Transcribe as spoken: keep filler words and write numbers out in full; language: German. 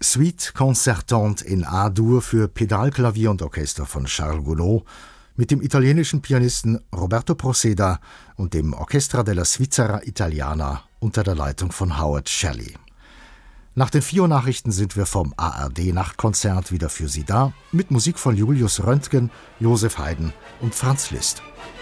Suite concertante in A-Dur für Pedalklavier und Orchester von Charles Gounod mit dem italienischen Pianisten Roberto Proceda und dem Orchestra della Svizzera Italiana unter der Leitung von Howard Shelley. Nach den vier Uhr Nachrichten sind wir vom A R D-Nachtkonzert wieder für Sie da, mit Musik von Julius Röntgen, Josef Haydn und Franz Liszt.